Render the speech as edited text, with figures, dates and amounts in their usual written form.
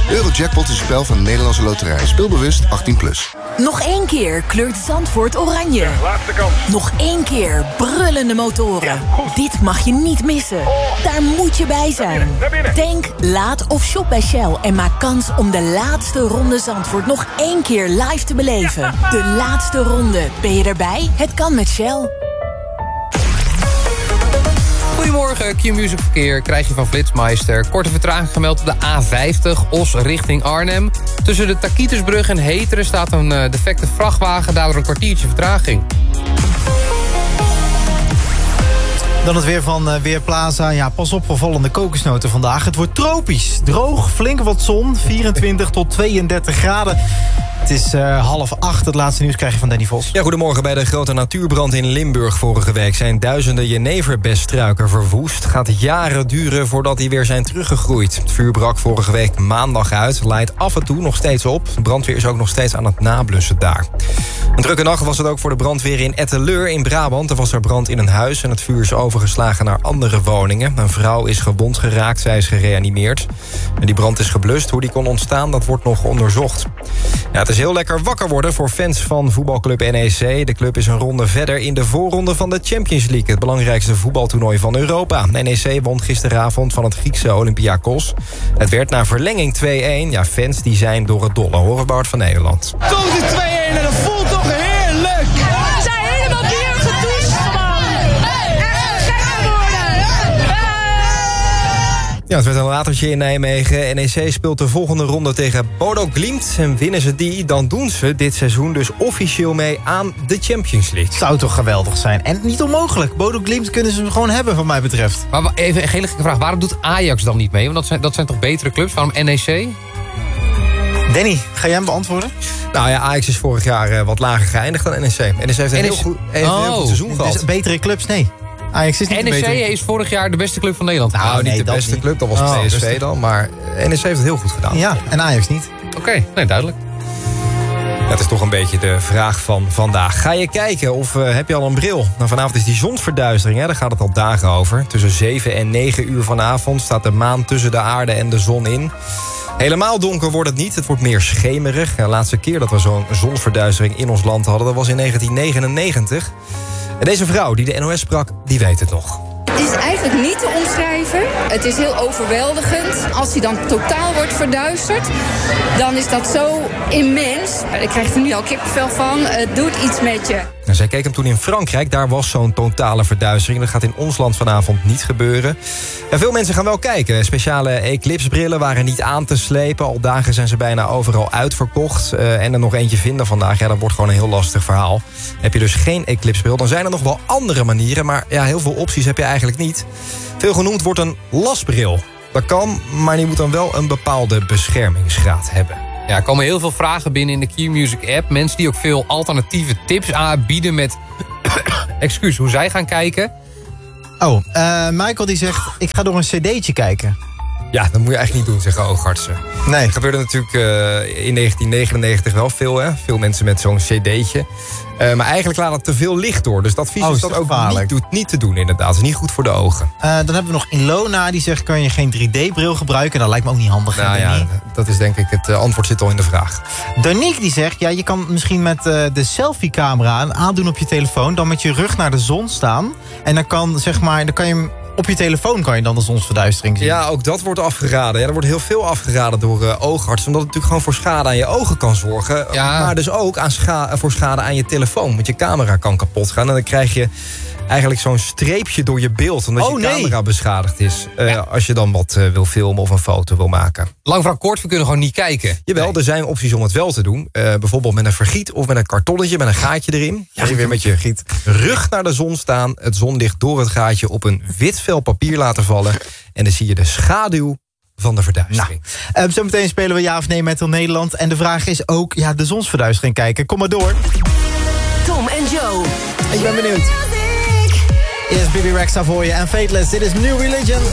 Eurojackpot is een spel van de Nederlandse Loterij. Speel bewust 18+. Nog 1 keer kleurt Zandvoort oranje. Laatste kans. Nog 1 keer brullende motoren. Dit mag je niet missen. Daar moet je bij zijn. Naar binnen. Tank, laad of shop bij Shell en maak kans om de laatste ronde Zandvoort nog 1 keer live te beleven. De laatste ronde. Ben je erbij? Het kan met Shell. Goedemorgen, Q-Music verkeer krijg je van Flitsmeister. Korte vertraging gemeld op de A50, Os richting Arnhem. Tussen de Takitusbrug en Heteren staat een defecte vrachtwagen, daardoor een kwartiertje vertraging. Dan het weer van Weerplaza. Ja, pas op voor vallende kokosnoten vandaag. Het wordt tropisch. Droog, flink wat zon. 24 tot 32 graden. Het is 7:30. Het laatste nieuws krijg je van Danny Vos. Ja, goedemorgen. Bij de grote natuurbrand in Limburg vorige week zijn duizenden jeneverbesstruiken verwoest. Gaat jaren duren voordat die weer zijn teruggegroeid. Het vuur brak vorige week maandag uit. Leidt af en toe nog steeds op. De brandweer is ook nog steeds aan het nablussen daar. Een drukke nacht was het ook voor de brandweer in Etteleur in Brabant. Er was er brand in een huis en het vuur is overgeslagen naar andere woningen. Een vrouw is gewond geraakt, zij is gereanimeerd. En die brand is geblust. Hoe die kon ontstaan, dat wordt nog onderzocht. Ja, het is heel lekker wakker worden voor fans van voetbalclub NEC. De club is een ronde verder in de voorronde van de Champions League, het belangrijkste voetbaltoernooi van Europa. NEC won gisteravond van het Griekse Olympiakos. Het werd na verlenging 2-1. Ja, fans die zijn door het dolle. Horen Bart van Nederland. Toch die 2-1 en dat voelt toch heerlijk. We zijn helemaal bier gedoucht gewoon. Echt gek geworden. Ja, het werd een latertje in Nijmegen. NEC speelt de volgende ronde tegen Bodo Glimt. En winnen ze die, dan doen ze dit seizoen dus officieel mee aan de Champions League. Zou toch geweldig zijn. En niet onmogelijk. Bodo Glimt kunnen ze gewoon hebben, wat mij betreft. Maar even een hele gekke vraag. Waarom doet Ajax dan niet mee? Want dat zijn toch betere clubs? Waarom NEC? Danny, ga jij hem beantwoorden? Nou ja, Ajax is vorig jaar wat lager geëindigd dan NEC. NEC heeft een heel goed seizoen gehad. Dus betere clubs? Nee. Ajax is niet NEC betere... is vorig jaar de beste club van Nederland. Nou, niet de beste club, dat was PSV dan. Maar NEC heeft het heel goed gedaan. Ja, en Ajax niet. Oké, nee, duidelijk. Dat is toch een beetje de vraag van vandaag. Ga je kijken of heb je al een bril? Nou, vanavond is die zonsverduistering, hè? Daar gaat het al dagen over. Tussen 7 en 9 uur vanavond staat de maan tussen de aarde en de zon in. Helemaal donker wordt het niet, het wordt meer schemerig. De laatste keer dat we zo'n zonsverduistering in ons land hadden, dat was in 1999. En deze vrouw die de NOS sprak, die weet het nog. Het is eigenlijk niet te omschrijven. Het is heel overweldigend. Als hij dan totaal wordt verduisterd, dan is dat zo immens. Ik krijg er nu al kippenvel van. Het doet iets met je. En zij keek hem toen in Frankrijk. Daar was zo'n totale verduistering. Dat gaat in ons land vanavond niet gebeuren. En veel mensen gaan wel kijken. Speciale eclipsebrillen waren niet aan te slepen. Al dagen zijn ze bijna overal uitverkocht. En er nog eentje vinden vandaag, ja, dat wordt gewoon een heel lastig verhaal. Heb je dus geen eclipsbril, dan zijn er nog wel andere manieren. Maar ja, heel veel opties heb je eigenlijk niet. Veel genoemd wordt een lasbril. Dat kan, maar die moet dan wel een bepaalde beschermingsgraad hebben. Ja, er komen heel veel vragen binnen in de Q-Music app. Mensen die ook veel alternatieve tips aanbieden met... excuus, hoe zij gaan kijken. Oh, Michael die zegt, ik ga door een cd'tje kijken. Ja, dat moet je eigenlijk niet doen, zeggen oogartsen. Nee. Het gebeurde natuurlijk in 1999 wel veel, hè? Veel mensen met zo'n cd'tje. Maar eigenlijk laat het te veel licht door. Dus dat advies is dan ook niet te doen, inderdaad. Het is niet goed voor de ogen. Dan hebben we nog Ilona, die zegt, kan je geen 3D-bril gebruiken? Dat lijkt me ook niet handig. Nou ja, dat is denk ik het antwoord zit al in de vraag. Danique die zegt, ja, je kan misschien met de selfie-camera aandoen op je telefoon, dan met je rug naar de zon staan. En dan kan, zeg maar, dan kan je hem... Op je telefoon kan je dan de zonsverduistering zien. Ja, ook dat wordt afgeraden. Ja, er wordt heel veel afgeraden door oogartsen. Omdat het natuurlijk gewoon voor schade aan je ogen kan zorgen. Ja. Maar dus ook voor schade aan je telefoon. Want je camera kan kapot gaan. En dan krijg je eigenlijk zo'n streepje door je beeld. Omdat je camera beschadigd is. Als je dan wat wil filmen of een foto wil maken. Lang verhaal kort, we kunnen gewoon niet kijken. Jawel, er zijn opties om het wel te doen. Bijvoorbeeld met een vergiet of met een kartonnetje met een gaatje erin. Als je weer met je rug naar de zon staan. Het zonlicht door het gaatje op een wit vel papier laten vallen. En dan zie je de schaduw van de verduistering. Nou, zometeen spelen we ja of nee met heel Nederland. En de vraag is ook, ja, de zonsverduistering kijken. Kom maar door. Tom en Joe. Ik ben benieuwd. Eerst Bibi Rexha voor je en Fateless. Dit is New Religion.